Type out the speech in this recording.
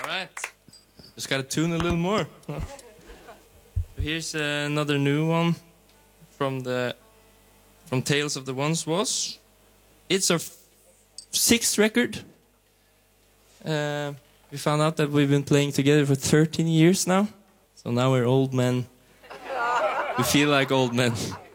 right. Just gotta tune a little more. Here's another new one from Tales of the Once Was. It's our sixth record. We found out that we've been playing together for 13 years now. So now we're old men. We feel like old men.